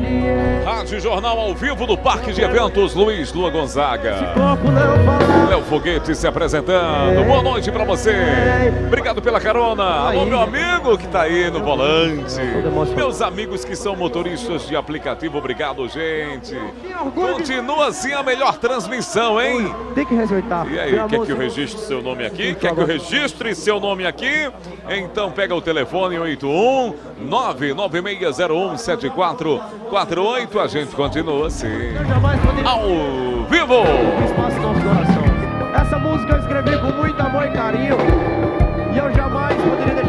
Rádio Jornal ao vivo do Parque de Eventos Luiz Lua Gonzaga. Léo Foguete se apresentando. Boa noite pra você. Obrigado pela carona. Alô, meu amigo que tá aí no volante. Meus amigos que são motoristas de aplicativo, obrigado, gente. Continua assim a melhor transmissão, hein? Tem que respeitar. E aí, quer que eu registre seu nome aqui? Quer que eu registre seu nome aqui? Então pega o telefone 81 996017448. A gente continua assim. Ao vivo! Espaço no nosso coração. Essa música eu escrevi com muito amor e carinho. E eu jamais poderia deixar